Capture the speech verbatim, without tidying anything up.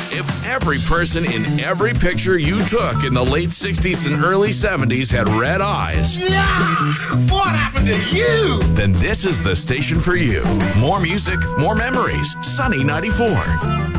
If every person in every picture you took in the late sixties and early seventies had red eyes, Yeah! What happened to you? then this is the station for you. More music, more memories. Sunny ninety-four.